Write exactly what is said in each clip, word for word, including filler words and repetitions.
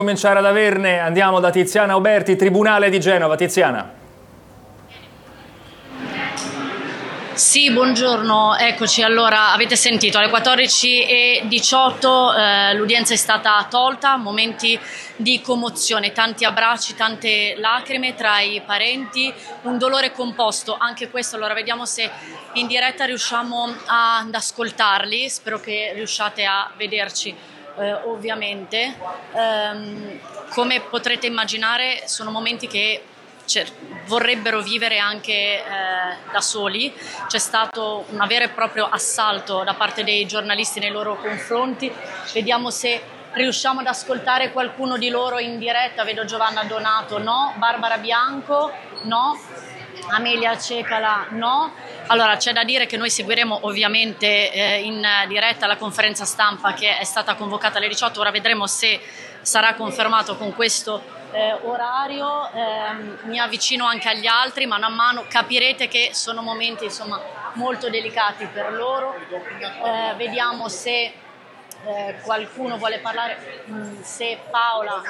Cominciare ad averne, andiamo da Tiziana Auberti, Tribunale di Genova. Tiziana. Sì, buongiorno, eccoci. Allora, avete sentito, alle quattordici e diciotto eh, l'udienza è stata tolta, momenti di commozione, tanti abbracci, tante lacrime tra i parenti, un dolore composto, anche questo. Allora, vediamo se in diretta riusciamo ad ascoltarli, spero che riusciate a vederci. Eh, ovviamente, ehm, come potrete immaginare, sono momenti che cioè, vorrebbero vivere anche eh, da soli. C'è stato un vero e proprio assalto da parte dei giornalisti nei loro confronti. Vediamo se riusciamo ad ascoltare qualcuno di loro in diretta. Vedo Giovanna Donato, no. Barbara Bianco, no. Amelia Cecala, no. Allora, c'è da dire che noi seguiremo ovviamente eh, in diretta la conferenza stampa che è stata convocata alle diciotto, ora vedremo se sarà confermato con questo eh, orario. Eh, mi avvicino anche agli altri, mano a mano capirete che sono momenti insomma molto delicati per loro. Eh, vediamo se eh, qualcuno vuole parlare, mm, se Paola,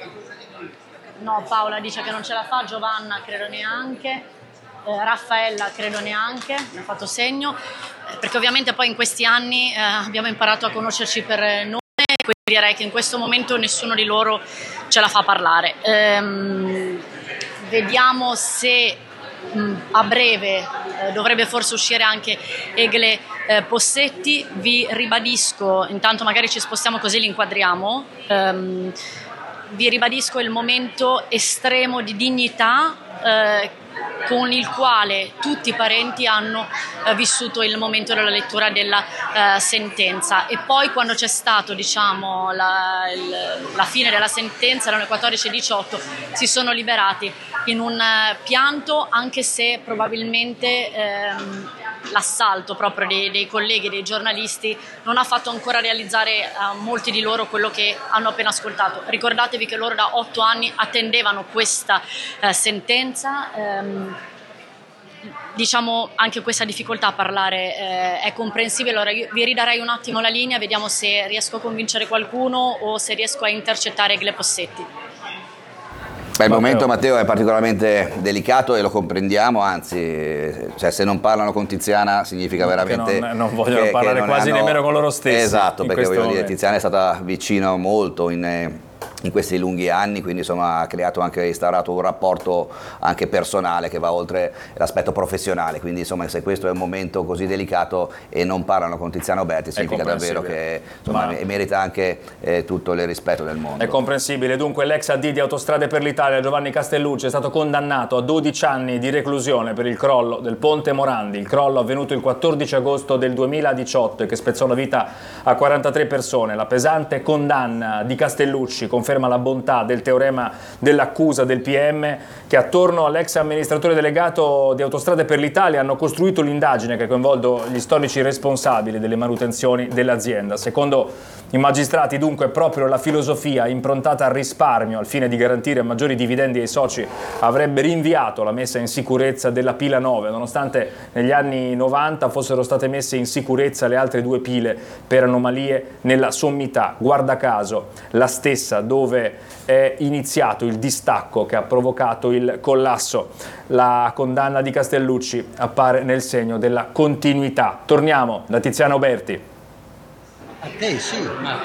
no, Paola dice che non ce la fa, Giovanna credo neanche. Eh, Raffaella credo neanche, mi ha fatto segno, eh, perché ovviamente poi in questi anni eh, abbiamo imparato a conoscerci per nome, quindi direi che in questo momento nessuno di loro ce la fa parlare. Ehm, vediamo se mh, a breve eh, dovrebbe forse uscire anche Egle eh, Possetti. Vi ribadisco, intanto magari ci spostiamo così li inquadriamo, ehm, vi ribadisco il momento estremo di dignità eh, con il quale tutti i parenti hanno eh, vissuto il momento della lettura della eh, sentenza. E poi quando c'è stato diciamo la, il, la fine della sentenza, erano le quattordici e diciotto, si sono liberati in un eh, pianto, anche se probabilmente ehm, l'assalto proprio dei, dei colleghi, dei giornalisti non ha fatto ancora realizzare a molti di loro quello che hanno appena ascoltato. Ricordatevi che loro da otto anni attendevano questa eh, sentenza. Ehm, diciamo anche questa difficoltà a parlare eh, è comprensibile. Allora io vi ridarei un attimo la linea, vediamo se riesco a convincere qualcuno o se riesco a intercettare Egle Possetti. Beh, il momento, Matteo, è particolarmente delicato e lo comprendiamo, anzi, cioè, se non parlano con Tiziana significa veramente non, non vogliono che, parlare che non quasi hanno... nemmeno con loro stessi. Esatto, perché voglio momento. dire, Tiziana è stata vicino molto in, in questi lunghi anni, quindi insomma ha creato anche, instaurato un rapporto anche personale che va oltre l'aspetto professionale, quindi insomma se questo è un momento così delicato e non parlano con Tiziana Auberti significa davvero che insomma, Ma... merita anche eh, tutto il rispetto del mondo. È comprensibile. Dunque l'ex A D di Autostrade per l'Italia Giovanni Castellucci è stato condannato a dodici anni di reclusione per il crollo del Ponte Morandi, il crollo avvenuto il quattordici agosto del duemiladiciotto e che spezzò la vita a quarantatré persone. La pesante condanna di Castellucci conferma la bontà del teorema dell'accusa del P M che attorno all'ex amministratore delegato di Autostrade per l'Italia hanno costruito l'indagine che ha coinvolto gli storici responsabili delle manutenzioni dell'azienda. Secondo i magistrati, dunque, proprio la filosofia improntata al risparmio al fine di garantire maggiori dividendi ai soci avrebbe rinviato la messa in sicurezza della pila nove, nonostante negli anni novanta fossero state messe in sicurezza le altre due pile per anomalie nella sommità. Guarda caso, la stessa dove è iniziato il distacco che ha provocato il collasso. La condanna di Castellucci appare nel segno della continuità. Torniamo da Tiziana Auberti. A te sì, ma...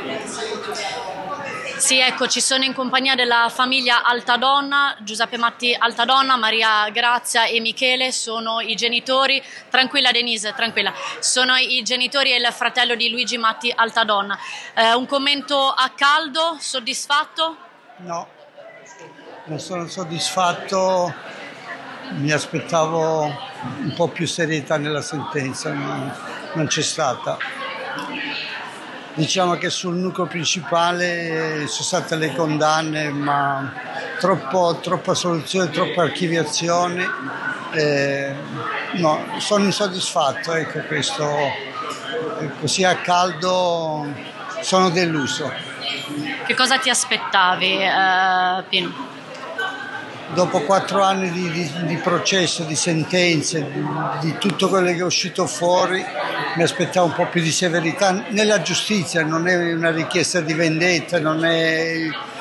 Sì, ecco, ci sono in compagnia della famiglia Altadonna, Giuseppe Matti Altadonna, Maria Grazia e Michele, sono i genitori, tranquilla Denise, tranquilla, sono i genitori e il fratello di Luigi Matti Altadonna. Eh, un commento a caldo, soddisfatto? No, non sono soddisfatto, mi aspettavo un po' più serietà nella sentenza, non, non c'è stata. Diciamo che sul nucleo principale sono state le condanne, ma troppo, troppa soluzione, troppa archiviazione. Eh, no, sono insoddisfatto, ecco, questo, così a caldo sono deluso. Che cosa ti aspettavi, eh, Pino? Dopo quattro anni di, di, di processo, di sentenze, di, di tutto quello che è uscito fuori, mi aspettavo un po' più di severità nella giustizia. Non è una richiesta di vendetta, non è